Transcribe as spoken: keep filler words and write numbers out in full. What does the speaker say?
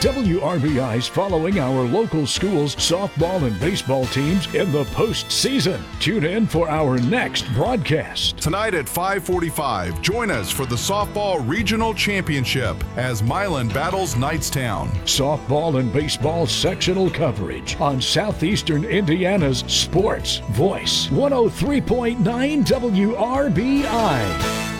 W R B I's following our local schools' softball and baseball teams in the postseason. Tune in for our next broadcast. Tonight at five forty-five, join us for the Softball Regional Championship as Milan battles Knightstown. Softball and baseball sectional coverage on Southeastern Indiana's Sports Voice, one oh three point nine W R B I.